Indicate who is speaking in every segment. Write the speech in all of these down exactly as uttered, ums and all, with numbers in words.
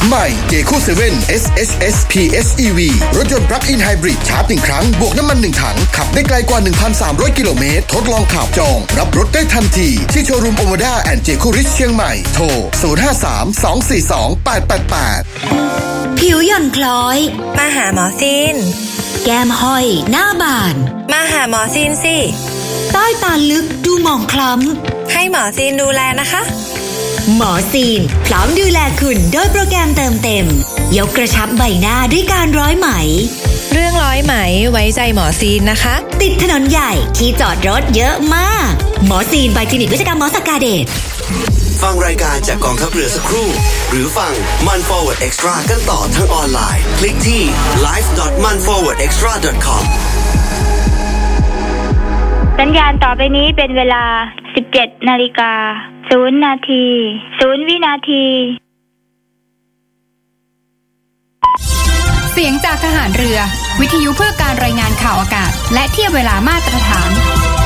Speaker 1: ใหม่ เจ โค เซเว่น เอส เอช เอส พี เอช อี วี รถยนต์ปลั๊กอินไฮบริดชาร์จหนึ่งครั้งบวกน้ำมันหนึ่งถังขับได้ไกลกว่า หนึ่งพันสามร้อย กิโลเมตรทดลองขับจองรับรถได้ทันทีที่โชว์รูมโอโมด้าแอนด์เจ โค ริชเชียงใหม่โทรศูนย์ ห้า สาม สอง สี่ สอง แปด แปด แปด
Speaker 2: ผิวหย่อนคล้อยมาหาหมอซีนแก้มห้อยหน้าบานมาหาหมอซีนสิใต้ตาลึกดูหมองคล้ำให้หมอซีนดูแลนะคะหมอซีนพร้อมดูแลคุณโดยโปรแกรมเติมเต็มยกกระชับใบหน้าด้วยการร้อยไหมเรื่องร้อยไหมไว้ใจหมอซีนนะคะติดถนนใหญ่ที่จอดรถเยอะมากหมอซีนใบคลินิกวิชกรรมหมอสกาเดช
Speaker 3: ฟังรายการจากกองทัพเรือสักครู่หรือฟัง Man Forward Extra กันต่อทางออนไลน์คลิกที่ ไลฟ์ ดอท มันฟอร์เวิร์ดเอ็กซ์ตร้า ดอท คอม
Speaker 4: สัญญาณต่อไปนี้เป็นเวลา สิบเจ็ดนาฬิกาศูนย์ นาทีศูนย์วินาที
Speaker 5: เสียงจากทหารเรือวิทยุเพื่อการรายงานข่าวอากาศและเทียบเวลามาตรฐาน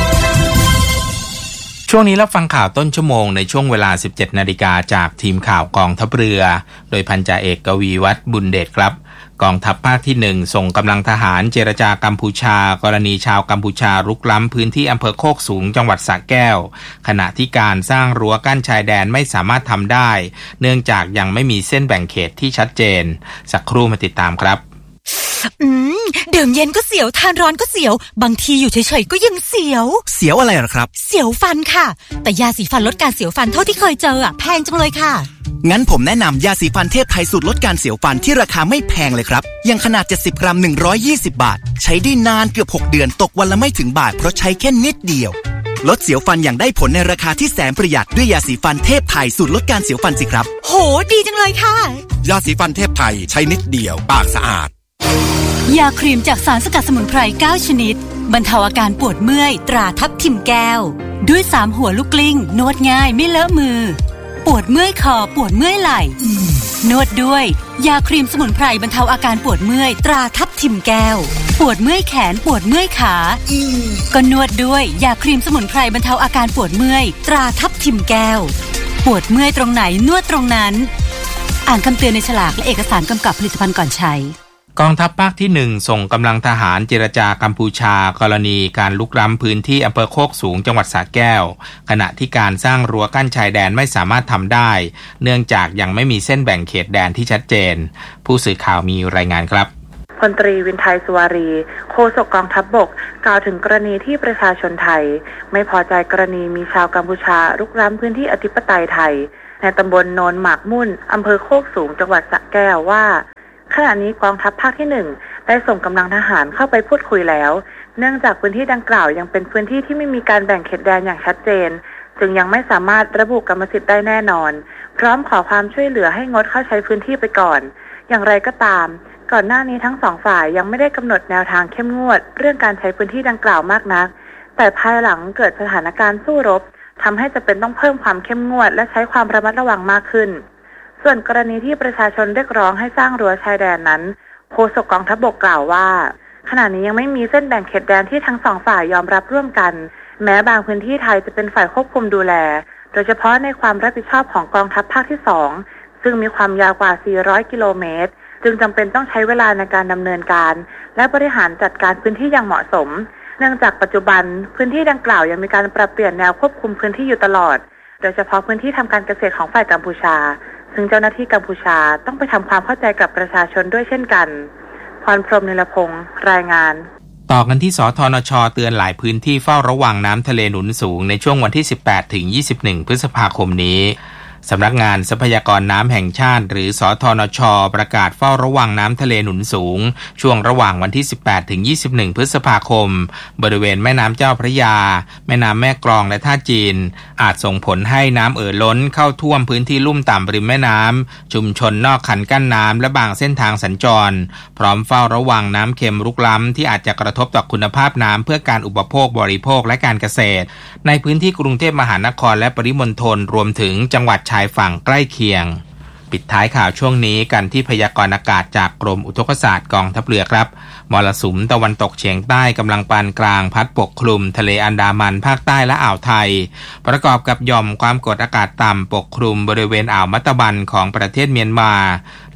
Speaker 6: ช่วงนี้รับฟังข่าวต้นชั่วโมงในช่วงเวลา สิบเจ็ดนาฬิกาจากทีมข่าวกองทัพเรือโดยพันจ่าเอกกวีวัฒน์บุญเดชครับกองทัพภาคที่หนึ่งส่งกำลังทหารเจรจากัมพูชากรณีชาวกัมพูชารุกล้ำพื้นที่อำเภอโคกสูงจังหวัดสระแก้วขณะที่การสร้างรั้วกั้นชายแดนไม่สามารถทำได้เนื่องจากยังไม่มีเส้นแบ่งเขตที่ชัดเจนสักครู่มาติดตามครับ
Speaker 7: อืมดื่มเย็นก็เสียวทานร้อนก็เสียวบางทีอยู่เฉยๆก็ยังเสียว
Speaker 8: เสียวอะไรหรอครับ
Speaker 7: เสียวฟันค่ะแต่ยาสีฟันลดการเสียวฟันเท่าที่เคยเจออ่ะแพงจังเลยค่ะ
Speaker 8: งั้นผมแนะนำยาสีฟันเทพไทยสูตรลดการเสียวฟันที่ราคาไม่แพงเลยครับอย่างขนาดเจ็ดสิบกรัมหนึ่งร้อยยี่สิบบาทใช้ได้นานเกือบหกเดือนตกวันละไม่ถึงบาทเพราะใช้แค่นิดเดียวลดเสียวฟันอย่างได้ผลในราคาที่แสนประหยัดด้วยยาสีฟันเทพไทยสูตรลดการเสียวฟันสิครับ
Speaker 7: โหดีจังเลยค่ะ
Speaker 8: ยาสีฟันเทพไทยใช้นิดเดียวปากสะอาด
Speaker 7: ยาครีมจากสารสกัดสมุนไพรเก้าชนิดบรรเทาอาการปวดเมื่อยตราทับทิมแก้วด้วยสามหัวลูกกลิ้งนวดง่ายไม่เลอะมือปวดเมื่อยคอปวดเมื่อยไหล่นวดด้วยยาครีมสมุนไพรบรรเทาอาการปวดเมื่อยตราทับทิมแก้วปวดเมื่อยแขนปวดเมื่อยขาก็นวดด้วยยาครีมสมุนไพรบรรเทาอาการปวดเมื่อยตราทับทิมแก้วปวดเมื่อยตรงไหนนวดตรงนั้นอ่านคำเตือนในฉลากและเอกสารกำกับผลิตภัณฑ์ก่อนใช้
Speaker 6: กองทัพภาคที่หนึ่งส่งกำลังทหารเจรจากัมพูชากรณีการลุกล้ำพื้นที่อำเภอโคกสูงจังหวัดสระแก้วขณะที่การสร้างรั้วกั้นชายแดนไม่สามารถทำได้เนื่องจากยังไม่มีเส้นแบ่งเขตแดนที่ชัดเจนผู้สื่อข่าวมีรายงานครับ
Speaker 9: พลตรีวินไทยสุวารีโฆษกกองทัพบกกล่าวถึงกรณีที่ประชาชนไทยไม่พอใจกรณีมีชาวกัมพูชารุกล้ำพื้นที่อธิปไตยไทยในตำบลโนนหมากมุ่นอำเภอโคกสูงจังหวัดสระแก้วว่าขณะนี้กองทัพภาคที่หนึ่งได้ส่งกำลังทหารเข้าไปพูดคุยแล้วเนื่องจากพื้นที่ดังกล่าวยังเป็นพื้นที่ที่ไม่มีการแบ่งเขตแดนอย่างชัดเจนจึงยังไม่สามารถระบุกรรมสิทธิ์ได้แน่นอนพร้อมขอความช่วยเหลือให้งดเข้าใช้พื้นที่ไปก่อนอย่างไรก็ตามก่อนหน้านี้ทั้งสองฝ่ายยังไม่ได้กำหนดแนวทางเข้มงวดเรื่องการใช้พื้นที่ดังกล่าวมากนักแต่ภายหลังเกิดสถานการณ์สู้รบทำให้จำเป็นต้องเพิ่มความเข้มงวดและใช้ความระมัดระวังมากขึ้นส่วนกรณีที่ประชาชนเรียกร้องให้สร้างรั้วชายแดนนั้นโฆษกกองทัพบกกล่าวว่าขณะนี้ยังไม่มีเส้นแบ่งเขตแดนที่ทั้งสองฝ่ายยอมรับร่วมกันแม้บางพื้นที่ไทยจะเป็นฝ่ายควบคุมดูแลโดยเฉพาะในความรับผิดชอบของกองทัพภาคที่สองซึ่งมีความยาวกว่าสี่ร้อยกิโลเมตรจึงจำเป็นต้องใช้เวลาในการดำเนินการและบริหารจัดการพื้นที่อย่างเหมาะสมเนื่องจากปัจจุบันพื้นที่ดังกล่าวยังมีการปรับเปลี่ยนแนวควบคุมพื้นที่อยู่ตลอดโดยเฉพาะพื้นที่ทำการเกษตรของฝ่ายกัมพูชาซึ่งเจ้าหน้าที่กัมพูชาต้องไปทำความเข้าใจกับประชาชนด้วยเช่นกันพรพรหมนิลพงษ์รายงาน
Speaker 6: ต่อกันที่สทนช.เตือนหลายพื้นที่เฝ้าระวังน้ำทะเลหนุนสูงในช่วงวันที่สิบแปดถึงยี่สิบเอ็ดพฤษภาคมนี้สำนักงานทรัพยากรน้ำแห่งชาติหรือสทนช.ประกาศเฝ้าระวังน้ำทะเลหนุนสูงช่วงระหว่างวันที่สิบแปดถึงยี่สิบเอ็ดพฤษภาคมบริเวณแม่น้ำเจ้าพระยาแม่น้ำแม่กลองและท่าจีนอาจส่งผลให้น้ำเอ่อล้นเข้าท่วมพื้นที่ลุ่มต่ำริมแม่น้ำชุมชนนอกคันกั้นน้ำและบางเส้นทางสัญจรพร้อมเฝ้าระวังน้ำเค็มรุกล้ำที่อาจจะกระทบต่อคุณภาพน้ำเพื่อการอุปโภคบริโภคและการเกษตรในพื้นที่กรุงเทพมหานครและปริมณฑลรวมถึงจังหวัดชายฝั่งใกล้เคียงปิดท้ายข่าวช่วงนี้กันที่พยากรณ์อากาศจากกรมอุทกศาสตร์กองทัพเรือครับมรสุมตะวันตกเฉียงใต้กำลังปานกลางพัดปกคลุมทะเลอันดามันภาคใต้และอ่าวไทยประกอบกับหย่อมความกดอากาศต่ำปกคลุมบริเวณอ่าวมัตตบันของประเทศเมียนมา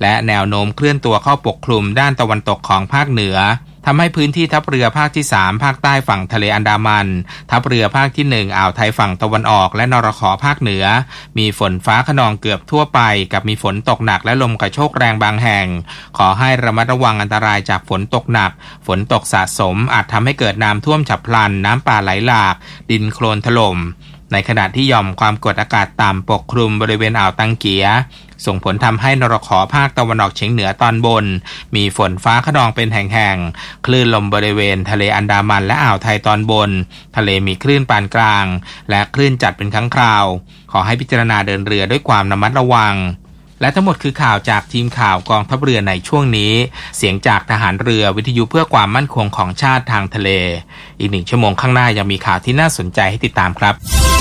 Speaker 6: และแนวโน้มเคลื่อนตัวเข้าปกคลุมด้านตะวันตกของภาคเหนือทำให้พื้นที่ทัพเรือภาคที่สามภาคใต้ฝั่งทะเลอันดามันทัพเรือภาคที่หนึ่งอ่าวไทยฝั่งตะวันออกและนรขภาคเหนือมีฝนฟ้าคะนองเกือบทั่วไปกับมีฝนตกหนักและลมกระโชกแรงบางแห่งขอให้ระมัดระวังอันตรายจากฝนตกหนักฝนตกสะสมอาจทำให้เกิดน้ำท่วมฉับพลันน้ำป่าไหลหลากดินโคลนถล่มในขณะที่หย่อมความกดอากาศต่ำปกคลุมบริเวณอ่าวตังเกียส่งผลทำให้นรขภาคตะวันออกเฉียงเหนือตอนบนมีฝนฟ้าคะนองเป็นแห่งๆคลื่นลมบริเวณทะเลอันดามันและอ่าวไทยตอนบนทะเลมีคลื่นปานกลางและคลื่นจัดเป็นครั้งคราวขอให้พิจารณาเดินเรือด้วยความระมัดระวังและทั้งหมดคือข่าวจากทีมข่าวกองทัพเรือในช่วงนี้เสียงจากทหารเรือวิทยุเพื่อความมั่นคงของชาติทางทะเลอีกหนึ่งชั่วโมงข้างหน้ายังมีข่าวที่น่าสนใจให้ติดตามครับ